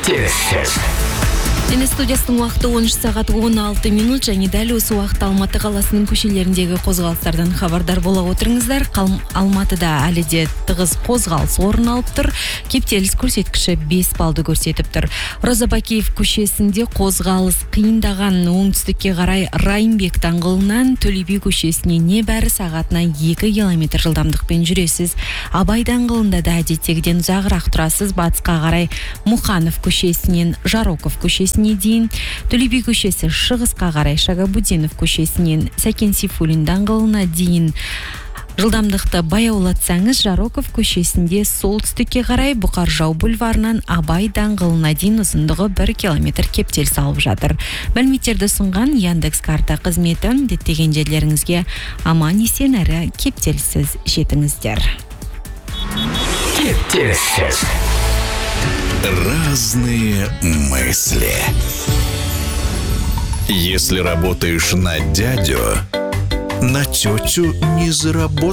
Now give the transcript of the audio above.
Кептеліссіз. Және студиясының уақыты 13 сағат 16 минут және дәл осы уақытта Алматы қаласының көшелеріндегі қозғалыстардан хабардар бола отырыңыздар. Алматыда әлі де тығыз қозғалыс орын алып тұр. Кептеліс көрсеткіші 5 балды көрсетіп тұр. Роза Бакиев көшесінде қозғалыс қиындаған. Оңтүстікке қарай Райымбек даңғылынан Төле би көшесіне небәрі сағатына 2 км жылдамдықпен жүресіз. Абай даңғылында да әдеттегіден ұзағырақ тұрасыз. Батысқа қарай Мұханов көшесінен Жароков көшесіне дейін, Төле би көшесі шығысқа қарай Шагабудинов көшесінен Сәкен Сейфуллин даңғылына дейін жылдамдықты баяулатсаңыз, Жароков көшесінде солтүстікке қарай Бұқар Жырау бульварынан Абай даңғылына дейін ұзындығы 1 км кептеліс алып жатыр. Мәліметтерді ұсынған Яндекс карта қызметі. Діттеген жерлеріңізге аман есен әрі кептеліссіз жетіңіздер. Кептеліссіз. Разные мысли. Если работаешь на дядю, на тетю не заработаешь.